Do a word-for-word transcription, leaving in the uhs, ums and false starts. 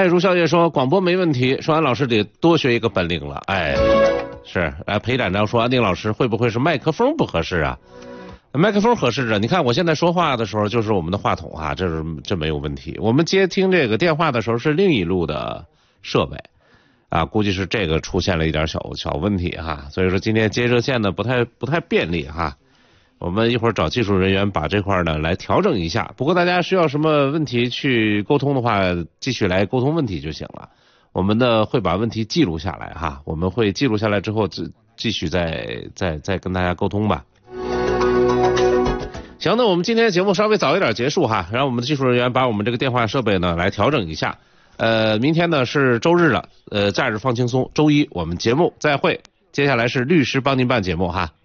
哎，如笑夜说广播没问题，说安老师得多学一个本领了。哎，是。哎，裴展昭说安定老师会不会是麦克风不合适啊？麦克风合适着，你看我现在说话的时候就是我们的话筒啊，这是这没有问题。我们接听这个电话的时候是另一路的设备啊，估计是这个出现了一点小小问题哈，所以说今天接热线呢不太不太便利哈。我们一会儿找技术人员把这块呢来调整一下。不过大家需要什么问题去沟通的话，继续来沟通问题就行了。我们呢会把问题记录下来哈，我们会记录下来之后继继续再再再跟大家沟通吧。行，那我们今天的节目稍微早一点结束哈，让我们的技术人员把我们这个电话设备呢来调整一下。呃，明天呢是周日了，呃，假日放轻松，周一我们节目再会。接下来是律师帮您办节目哈。